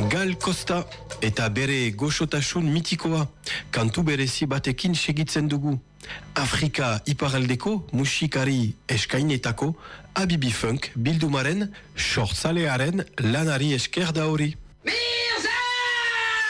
Gal Costa eta bere goxotasun mitikoa, kantu berezi batekin segitzen dugu. Afrika iparaldeko musikari eskainetako Habibi Funk bildumaren sortzalearen lanari esker da hori.